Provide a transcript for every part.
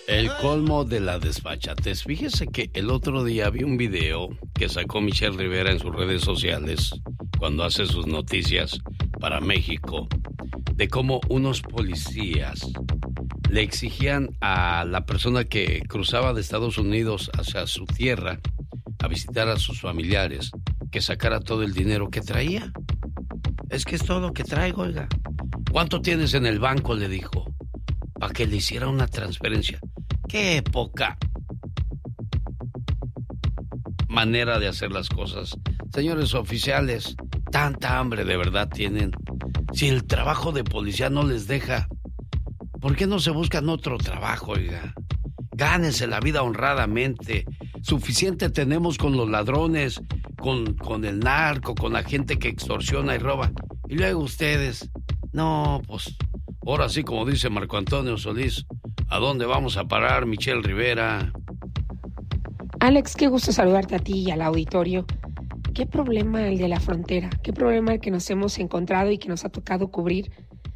El colmo de la desfachatez. Fíjese que el otro día vi un video que sacó Michelle Rivera en sus redes sociales cuando hace sus noticias para México, de cómo unos policías le exigían a la persona que cruzaba de Estados Unidos hacia su tierra a visitar a sus familiares que sacara todo el dinero que traía. Es que es todo lo que traigo, oiga. ¿Cuánto tienes en el banco?, le dijo, para que le hiciera una transferencia. ¡Qué poca manera de hacer las cosas! Señores oficiales, tanta hambre de verdad tienen. Si el trabajo de policía no les deja, ¿por qué no se buscan otro trabajo, oiga? Gánense la vida honradamente. Suficiente tenemos con los ladrones, con el narco, con la gente que extorsiona y roba. Y luego ustedes, no, pues, ahora sí, como dice Marco Antonio Solís, ¿a dónde vamos a parar, Michelle Rivera? Alex, qué gusto saludarte a ti y al auditorio. ¿Qué problema el de la frontera? ¿Qué problema el que nos hemos encontrado y que nos ha tocado cubrir?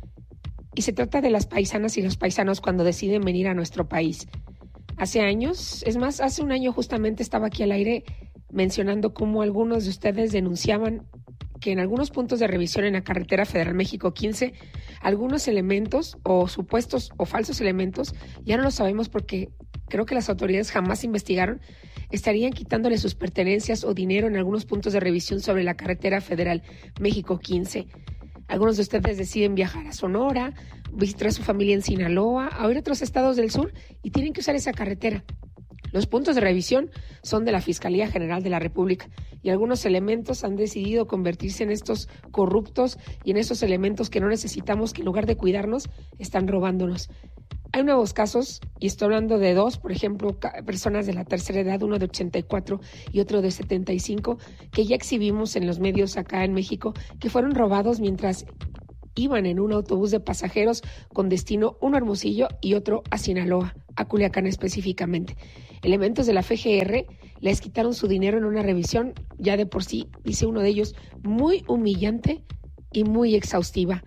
Y se trata de las paisanas y los paisanos cuando deciden venir a nuestro país. Hace años, es más, hace un año justamente estaba aquí al aire mencionando cómo algunos de ustedes denunciaban que en algunos puntos de revisión en la carretera Federal México 15, algunos elementos o supuestos o falsos elementos, ya no lo sabemos porque creo que las autoridades jamás investigaron, estarían quitándole sus pertenencias o dinero en algunos puntos de revisión sobre la carretera Federal México 15. Algunos de ustedes deciden viajar a Sonora, visitar a su familia en Sinaloa, a ir a otros estados del sur y tienen que usar esa carretera. Los puntos de revisión son de la Fiscalía General de la República y algunos elementos han decidido convertirse en estos corruptos y en estos elementos que no necesitamos, que en lugar de cuidarnos, están robándonos. Hay nuevos casos, y estoy hablando de dos, por ejemplo, personas de la tercera edad, uno de 84 y otro de 75, que ya exhibimos en los medios acá en México, que fueron robados mientras iban en un autobús de pasajeros con destino uno a Hermosillo y otro a Sinaloa, a Culiacán específicamente. Elementos de la FGR les quitaron su dinero en una revisión, ya de por sí, dice uno de ellos, muy humillante y muy exhaustiva.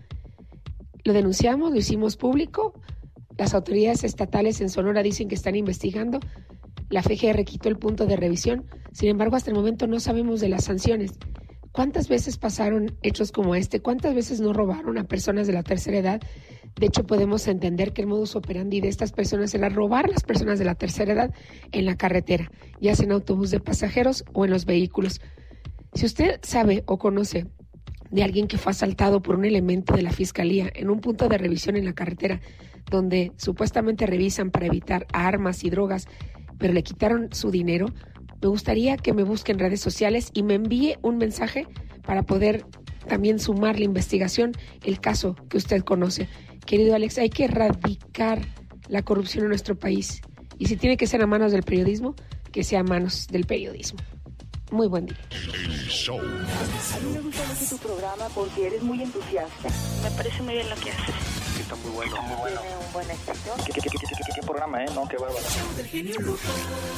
Lo denunciamos, lo hicimos público. Las autoridades estatales en Sonora dicen que están investigando. La FGR quitó el punto de revisión. Sin embargo, hasta el momento no sabemos de las sanciones. ¿Cuántas veces pasaron hechos como este? ¿Cuántas veces no robaron a personas de la tercera edad? De hecho, podemos entender que el modus operandi de estas personas era robar a las personas de la tercera edad en la carretera, ya sea en autobús de pasajeros o en los vehículos. Si usted sabe o conoce de alguien que fue asaltado por un elemento de la Fiscalía en un punto de revisión en la carretera, donde supuestamente revisan para evitar armas y drogas, pero le quitaron su dinero, me gustaría que me busque en redes sociales y me envíe un mensaje para poder también sumar la investigación, el caso que usted conoce. Querido Alex, hay que erradicar la corrupción en nuestro país. Y si tiene que ser a manos del periodismo, que sea a manos del periodismo. Muy buen día. El show. A mí me gusta mucho tu programa porque eres muy entusiasta. Me parece muy bien lo que haces. Está muy bueno. Tiene un buen éxito. ¿Qué programa, no? Qué bárbaro.